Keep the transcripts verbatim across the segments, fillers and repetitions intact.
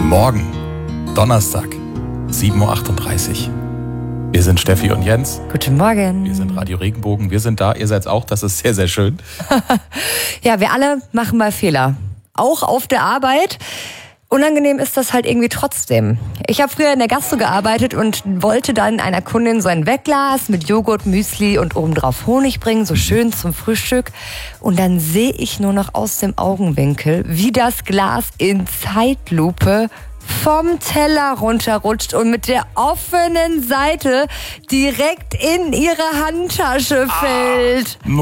Morgen, Donnerstag, sieben Uhr achtunddreißig. Wir sind Steffi und Jens. Guten Morgen. Wir sind Radio Regenbogen. Wir sind da. Ihr seid's auch. Das ist sehr, sehr schön. Ja, wir alle machen mal Fehler. Auch auf der Arbeit. Unangenehm ist das halt irgendwie trotzdem. Ich habe früher in der Gastro gearbeitet und wollte dann einer Kundin so ein Wegglas mit Joghurt, Müsli und obendrauf Honig bringen, so schön zum Frühstück. Und dann sehe ich nur noch aus dem Augenwinkel, wie das Glas in Zeitlupe vom Teller runterrutscht und mit der offenen Seite direkt in ihre Handtasche fällt. Ah,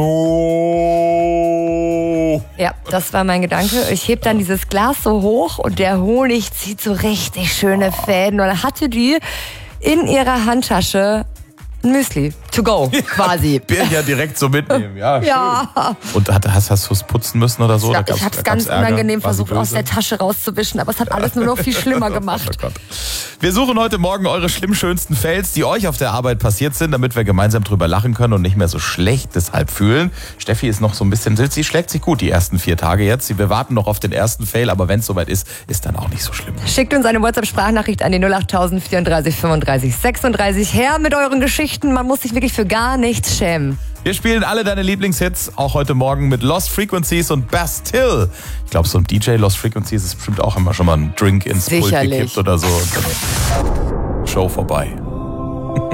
no. Ja, das war mein Gedanke. Ich heb dann dieses Glas so hoch und der Honig zieht so richtig schöne Fäden. Und dann hatte die in ihrer Handtasche ein Müsli. To go, quasi. Bier ja direkt so mitnehmen, ja. Schön. Ja. Und hast, hast du es putzen müssen oder so? Ja, da ich habe es ganz Ärger? unangenehm War sie versucht, aus böse? der Tasche rauszuwischen, aber es hat alles nur noch viel schlimmer gemacht. Oh Gott. Wir suchen heute Morgen eure schlimm schönsten Fails, die euch auf der Arbeit passiert sind, damit wir gemeinsam drüber lachen können und nicht mehr so schlecht deshalb fühlen. Steffi ist noch so ein bisschen, sie schlägt sich gut die ersten vier Tage jetzt. Wir warten noch auf den ersten Fail, aber wenn es soweit ist, ist dann auch nicht so schlimm. Schickt uns eine WhatsApp-Sprachnachricht an die null acht tausend vierunddreißig fünfunddreißig sechsunddreißig. Her mit euren Geschichten, man muss sich wirklich für gar nichts schämen. Wir spielen alle deine Lieblingshits, auch heute Morgen mit Lost Frequencies und Bastille. Ich glaube, so ein D J Lost Frequencies ist bestimmt auch immer schon mal ein Drink ins Pult Sicherlich. gekippt oder so. Und dann Show vorbei.